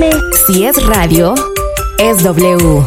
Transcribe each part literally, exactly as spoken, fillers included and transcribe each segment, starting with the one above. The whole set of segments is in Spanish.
M. Si es radio, es W.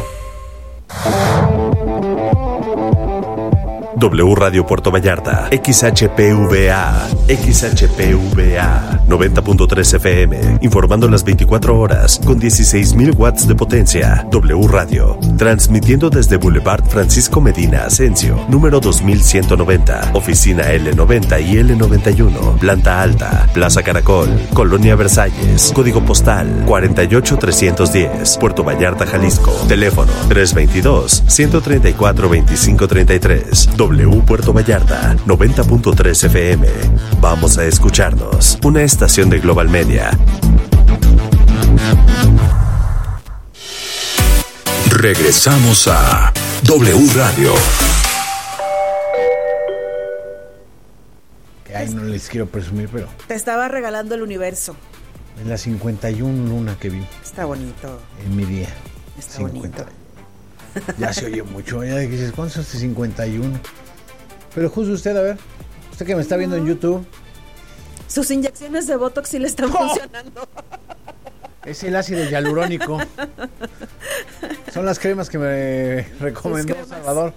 W Radio Puerto Vallarta, X H P V A, X H P V A, noventa punto tres F M, informando las veinticuatro horas, con dieciséis mil watts de potencia. W Radio, transmitiendo desde Boulevard Francisco Medina Asensio, número dos mil ciento noventa, oficina L noventa y L noventa y uno, planta alta, Plaza Caracol, Colonia Versalles, código postal cuarenta y ocho trescientos diez, Puerto Vallarta, Jalisco, teléfono tres veintidós, ciento treinta y cuatro, veinticinco treinta y tres. W Puerto Vallarta, noventa punto tres F M. Vamos a escucharnos. Una estación de Global Media. Regresamos a W Radio. Que ahí no les quiero presumir, pero Te estaba regalando el universo. en la cincuenta y una luna que vi Está bonito. en mi día. Está cincuenta. bonito. Ya se oye mucho, ya dices, ¿cuántos es este cincuenta y uno? Pero justo usted, a ver, usted que me está viendo en YouTube, Sus inyecciones de Botox sí le están ¡Oh! funcionando. es el ácido hialurónico. Son las cremas que me recomendó cremas. Salvador.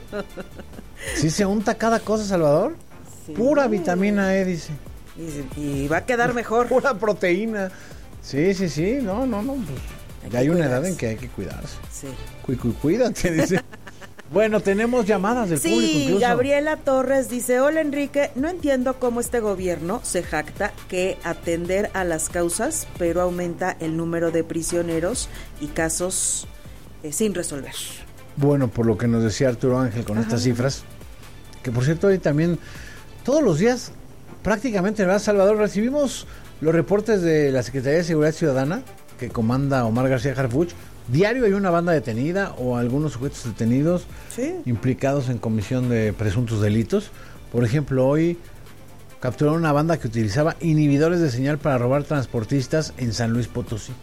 ¿Sí se unta cada cosa, Salvador? Sí. Pura vitamina E, dice. Y, y va a quedar mejor. Pura proteína. Sí, sí, sí, no, no, no, pues Hay ya que hay una cuidarse. edad en que hay que cuidarse. Sí. Cu- cu- Cuídate, dice. Bueno, tenemos llamadas del público Sí, incluso. Gabriela Torres dice: hola Enrique, no entiendo cómo este gobierno se jacta que atender a las causas, pero aumenta el número de prisioneros y casos eh, sin resolver. Bueno, por lo que nos decía Arturo Ángel con Ajá. estas cifras, que por cierto hoy también, todos los días, prácticamente, ¿verdad, Salvador? Recibimos los reportes de la Secretaría de Seguridad Ciudadana, que comanda Omar García Harfuch. Diario hay una banda detenida o algunos sujetos detenidos Sí. implicados en comisión de presuntos delitos. Por ejemplo, hoy capturaron una banda que utilizaba inhibidores de señal para robar transportistas en San Luis Potosí.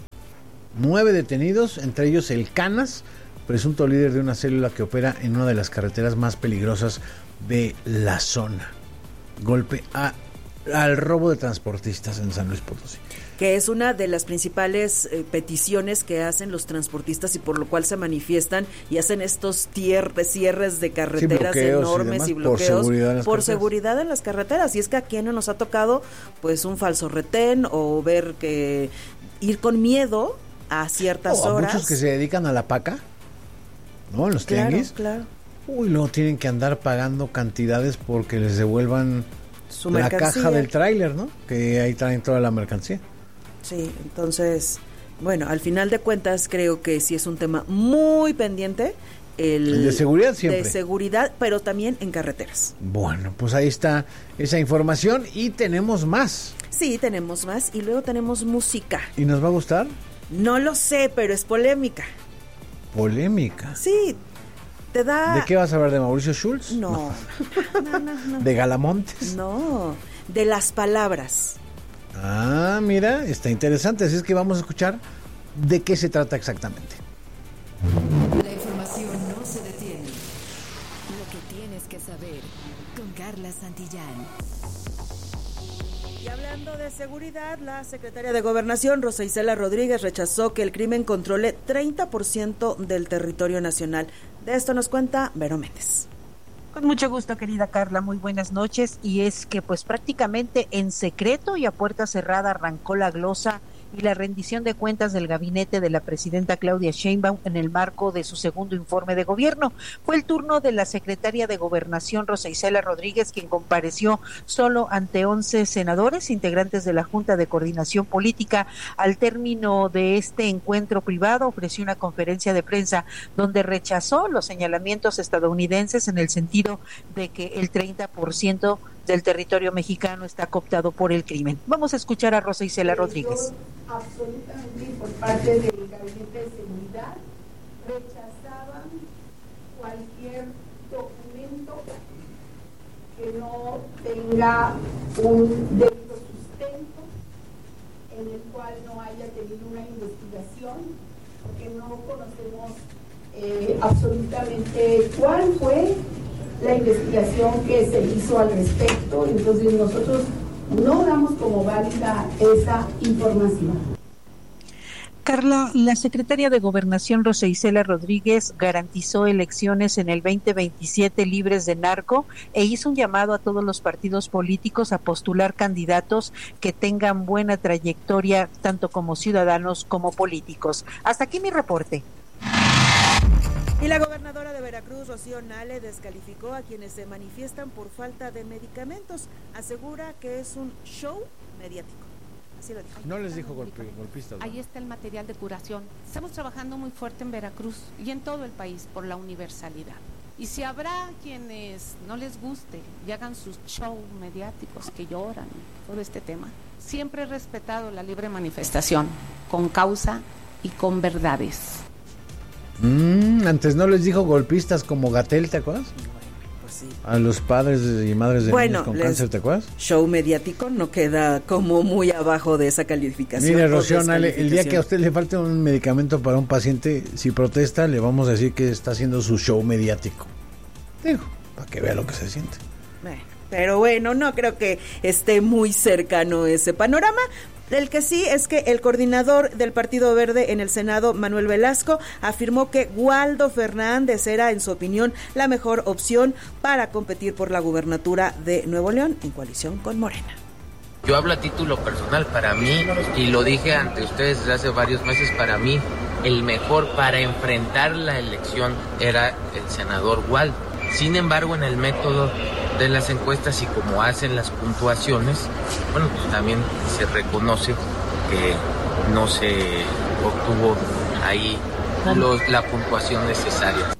Nueve detenidos, entre ellos el Canas, presunto líder de una célula que opera en una de las carreteras más peligrosas de la zona. Golpe a, al robo de transportistas en San Luis Potosí. Que es una de las principales eh, peticiones que hacen los transportistas y por lo cual se manifiestan y hacen estos tier- cierres de carreteras bloqueos y enormes demás, y, por bloqueos seguridad en las por carreteras. seguridad en las carreteras. Y es que aquí no nos ha tocado pues un falso retén o ver que ir con miedo a ciertas O a horas. muchos que se dedican a la paca, ¿no? En los Claro, tianguis. claro. Uy, luego tienen que andar pagando cantidades porque les devuelvan Su la mercancía. caja del tráiler, ¿no? Que ahí traen toda la mercancía. Sí, entonces, bueno, al final de cuentas creo que sí es un tema muy pendiente. El, El de seguridad siempre. De seguridad, pero también en carreteras. Bueno, pues ahí está esa información y tenemos más. Sí, tenemos más y luego tenemos música. ¿Y nos va a gustar? No lo sé, pero es polémica. Polémica. Sí, te da... ¿De qué vas a hablar? ¿De Mauricio Schultz? No, no, no, no. ¿De Galamontes? No, de las palabras. Ah, mira, está interesante. Así es que vamos a escuchar de qué se trata exactamente. La información no se detiene. Lo que tienes que saber con Carla Santillán. Y hablando de seguridad, la secretaria de Gobernación, Rosa Isela Rodríguez, rechazó que el crimen controle treinta por ciento del territorio nacional. De esto nos cuenta Vero Méndez. Con mucho gusto, querida Carla, muy buenas noches. Y es que pues prácticamente en secreto y a puerta cerrada arrancó la glosa y la rendición de cuentas del gabinete de la presidenta Claudia Sheinbaum en el marco de su segundo informe de gobierno. Fue el turno de la secretaria de Gobernación, Rosa Isela Rodríguez, quien compareció solo ante once senadores, integrantes de la Junta de Coordinación Política. Al término de este encuentro privado, ofreció una conferencia de prensa donde rechazó los señalamientos estadounidenses en el sentido de que el treinta por ciento del territorio mexicano está cooptado por el crimen. Vamos a escuchar a Rosa Isela Rodríguez. Absolutamente por parte del Gabinete de Seguridad rechazaban cualquier documento que no tenga un debido sustento, en el cual no haya tenido una investigación, porque no conocemos eh, absolutamente cuál fue la investigación que se hizo al respecto. Entonces nosotros no damos como válida esa información. Carla, la secretaria de Gobernación Rosa Isela Rodríguez garantizó elecciones en el veinte veintisiete libres de narco e hizo un llamado a todos los partidos políticos a postular candidatos que tengan buena trayectoria tanto como ciudadanos como políticos. Hasta aquí mi reporte. Y la gobernadora de Veracruz, Rocío Nale, descalificó a quienes se manifiestan por falta de medicamentos. Asegura que es un show mediático. Así lo dijo. No les dijo golpe, golpistas, ¿no? Ahí está el material de curación. Estamos trabajando muy fuerte en Veracruz y en todo el país por la universalidad. Y si habrá quienes no les guste y hagan sus shows mediáticos que lloran por este tema, siempre he respetado la libre manifestación, con causa y con verdades. Mm, antes no les dijo golpistas como Gatell, ¿te acuerdas? Pues sí. A los padres y madres de bueno, niños con les, cáncer, ¿te acuerdas? Show mediático no queda como muy abajo de esa calificación. Mire, Rocío Nale, el día que a usted le falte un medicamento para un paciente, si protesta, le vamos a decir que está haciendo su show mediático. Digo, para que vea lo que se siente. Pero bueno, no creo que esté muy cercano ese panorama. El que sí es que el coordinador del Partido Verde en el Senado, Manuel Velasco, afirmó que Waldo Fernández era, en su opinión, la mejor opción para competir por la gubernatura de Nuevo León en coalición con Morena. Yo hablo a título personal, para mí, y lo dije ante ustedes desde hace varios meses, para mí el mejor para enfrentar la elección era el senador Waldo. Sin embargo, en el método de las encuestas y como hacen las puntuaciones, bueno, pues también se reconoce que no se obtuvo ahí los, la puntuación necesaria.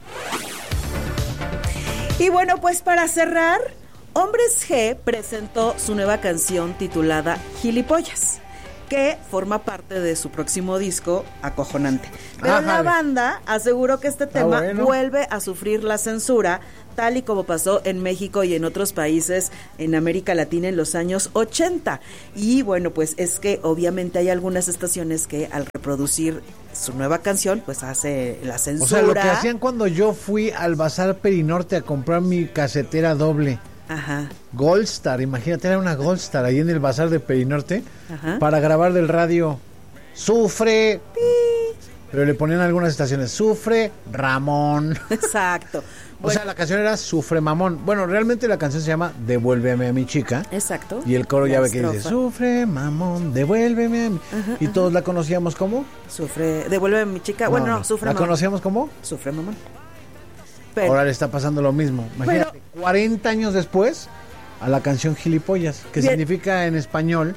Y bueno, pues para cerrar, Hombres G presentó su nueva canción titulada Gilipollas, que forma parte de su próximo disco, Acojonante. Pero Ájale. la banda aseguró que este tema Ah, bueno. vuelve a sufrir la censura, tal y como pasó en México y en otros países en América Latina en los años ochenta. Y bueno, pues es que obviamente hay algunas estaciones que al reproducir su nueva canción, pues hace la censura. O sea, lo que hacían cuando yo fui al Bazar Perinorte a comprar mi casetera doble. Ajá. Goldstar, imagínate, era una Goldstar ahí en el Bazar de Perinorte. Ajá. Para grabar del radio Sufre, pero le ponían algunas estaciones Sufre Ramón. Exacto. O Bueno, sea, la canción era Sufre Mamón. Bueno, realmente la canción se llama Devuélveme a mi chica. Exacto. Y el coro La ya ve que dice estrofa. Sufre Mamón, devuélveme a mi... Ajá, Y ajá. todos la conocíamos como... Sufre, devuélveme a mi chica. Bueno, no, sufre ¿La mamón. conocíamos como? Sufre mamón. Pero, Ahora le está pasando lo mismo. Imagínate, cuarenta años después a la canción Gilipollas, que Bien. significa en español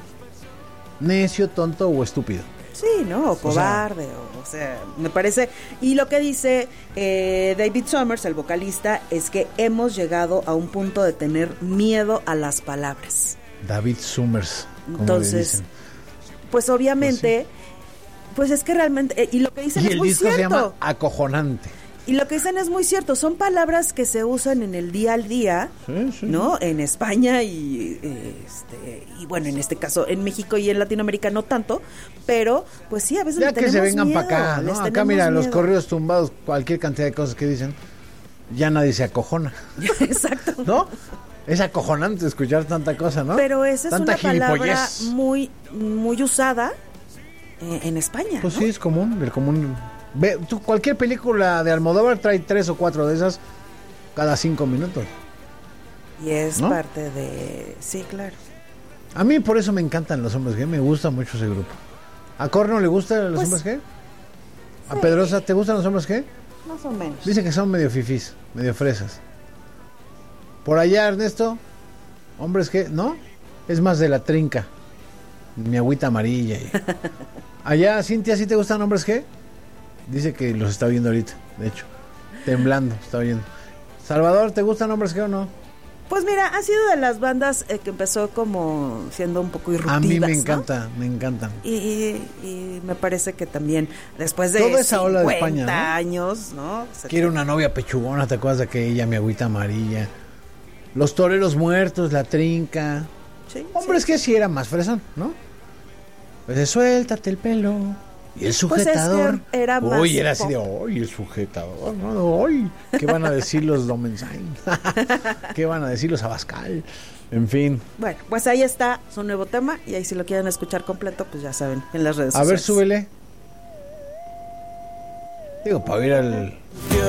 necio, tonto o estúpido. sí, ¿no? O cobarde, o, o sea, me parece. Y lo que dice eh, David Summers, el vocalista, es que hemos llegado a un punto de tener miedo a las palabras. David Summers, como le Entonces, dicen. pues obviamente, pues, es que realmente, eh, y lo que dicen Y es el muy disco se cierto. llama Acojonante. Y lo que dicen es muy cierto, son palabras que se usan en el día al día, Sí, sí. ¿no? En España y, eh, este, y bueno, en este caso en México y en Latinoamérica no tanto, pero pues sí, a veces Ya le que se tenemos vengan miedo, para acá, les ¿no? Acá tenemos mira, los miedo. correos tumbados, cualquier cantidad de cosas que dicen, ya nadie se acojona, Exacto. ¿no? Es acojonante escuchar tanta cosa, ¿no? Pero esa es Tanta una palabra gilipollez. muy, muy usada eh, en España, Pues ¿no? sí, es común, el común. Ve, tú, cualquier película de Almodóvar trae tres o cuatro de esas cada cinco minutos. Y es ¿no? parte de... Sí, claro. A mí por eso me encantan los hombres G, me gusta mucho ese grupo. ¿A Corno le gustan los Pues, hombres G? ¿A sí. Pedrosa te gustan los hombres G? Más o menos. Dice que son medio fifís, medio fresas. Por allá, Ernesto, hombres G, ¿no? Es más de la trinca. Mi agüita amarilla. y- Allá, Cintia, ¿sí te gustan hombres G? Dice que los está viendo ahorita, de hecho. Temblando, está viendo. Salvador, ¿te gustan hombres G o no? Pues mira, ha sido de las bandas eh, que empezó como siendo un poco irruptivas, A mí me ¿no? encanta, me encantan. Y, y, y me parece que también después de Toda esa ola de cincuenta España, ¿no? años, ¿no? Se- Quiero una novia pechugona, ¿te acuerdas de aquella, mi agüita amarilla? Los toreros muertos, la trinca. Sí, Hombres sí. que sí era más fresón, ¿no? Pues de suéltate el pelo. Y el Pues es que sujetador. era más Uy, era así de, pop. uy, el sujetador. No, uy, ¿qué van a decir los Domensain? ¿Qué van a decir los Abascal? En fin. Bueno, pues ahí está su nuevo tema y ahí si lo quieren escuchar completo, pues ya saben, en las redes A ver, sociales. súbele. Digo, para ir al